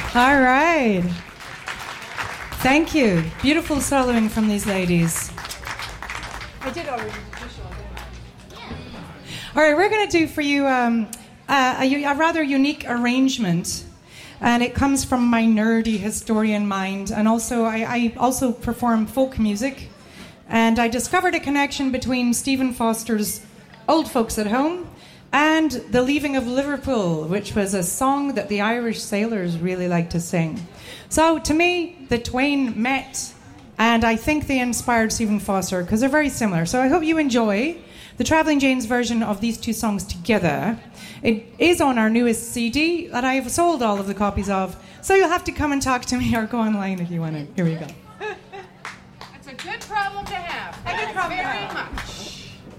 All right. Thank you. Beautiful soloing from these ladies. I did already do this one, didn't I? All right, we're going to do for you a rather unique arrangement. And it comes from my nerdy historian mind. And also, I also perform folk music. And I discovered a connection between Stephen Foster's Old Folks at Home and The Leaving of Liverpool, which was a song that the Irish sailors really liked to sing. So to me, the twain met, and I think they inspired Stephen Foster because they're very similar. So I hope you enjoy the Travelling Jane's version of these two songs together. It is on our newest CD that I have sold all of the copies of, so you'll have to come and talk to me or go online if you want to. Here we go.